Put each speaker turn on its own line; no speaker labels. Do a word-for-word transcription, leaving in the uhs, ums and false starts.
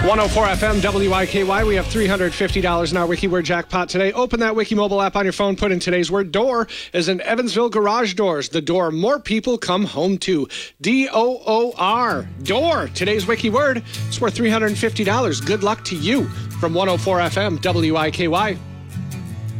one oh four F M W I K Y. We have three hundred fifty dollars in our WikiWord jackpot today. Open that Wiki mobile app on your phone. Put in today's word. Door is in Evansville Garage Doors. The door more people come home to. D O O R. Door. Today's Wiki word. It's worth three hundred fifty dollars. Good luck to you from one oh four F M W I K Y.